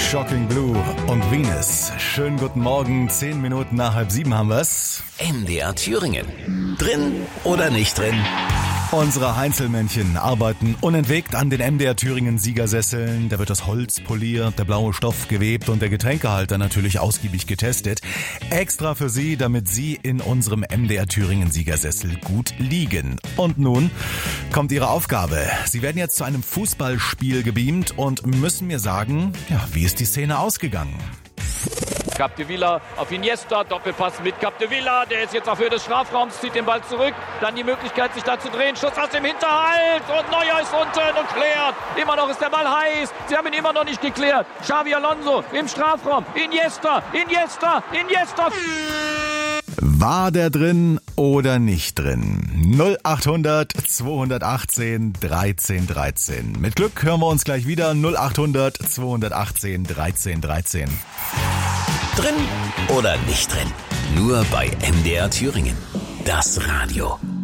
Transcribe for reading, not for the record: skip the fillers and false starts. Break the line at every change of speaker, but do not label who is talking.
Shocking Blue und Venus. Schönen guten Morgen, 10 Minuten nach 6:30 haben wir's.
MDR Thüringen. Drin oder nicht drin?
Unsere Heinzelmännchen arbeiten unentwegt an den MDR Thüringen Siegersesseln. Da wird das Holz poliert, der blaue Stoff gewebt und der Getränkehalter natürlich ausgiebig getestet. Extra für Sie, damit Sie in unserem MDR Thüringen Siegersessel gut liegen. Und nun kommt Ihre Aufgabe. Sie werden jetzt zu einem Fußballspiel gebeamt und müssen mir sagen, ja, wie ist die Szene ausgegangen?
Capdevila auf Iniesta, Doppelpass mit Capdevila, der ist jetzt auf Höhe des Strafraums, zieht den Ball zurück, dann die Möglichkeit sich da zu drehen, Schuss aus dem Hinterhalt und Neuer ist unten und klärt, immer noch ist der Ball heiß, sie haben ihn immer noch nicht geklärt, Xavi Alonso im Strafraum, Iniesta,
War der drin oder nicht drin? 0800 218 13 13. Mit Glück hören wir uns gleich wieder. 0800 218 13 13.
Drin oder nicht drin? Nur bei MDR Thüringen. Das Radio.